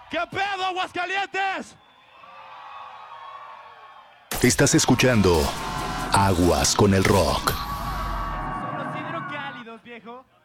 ¿Qué pedo, Aguascalientes? Estás escuchando Aguas con el Rock. Son los hidrocálidos, viejo.